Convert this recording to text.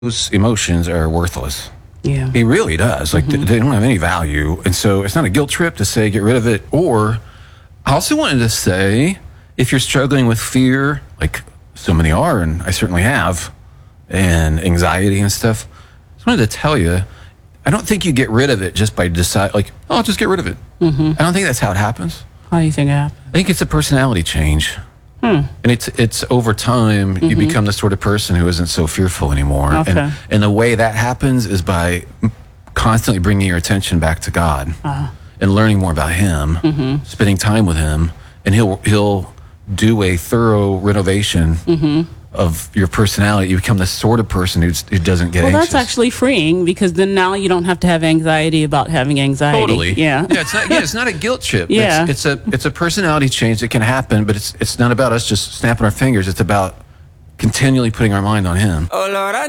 those emotions are worthless. Yeah. It really does. Like, they don't have any value. And so it's not a guilt trip to say get rid of it. Or I also wanted to say, if you're struggling with fear, like so many are, and I certainly have, and anxiety and stuff, I just wanted to tell you, I don't think you get rid of it just by decide, like, oh, I'll just get rid of it. I don't think that's how it happens. How do you think it happened? I think it's a personality change. And it's over time, you become the sort of person who isn't so fearful anymore. Okay. And the way that happens is by constantly bringing your attention back to God and learning more about Him, spending time with Him, and He'll do a thorough renovation of your personality. You become the sort of person who doesn't get Well, anxious. that's actually freeing, because then now you don't have to have anxiety about having anxiety. Totally. Yeah. Yeah. It's not a guilt trip. Yeah. It's a personality change that can happen, but it's not about us just snapping our fingers. It's about continually putting our mind on Him. Oh Lord, I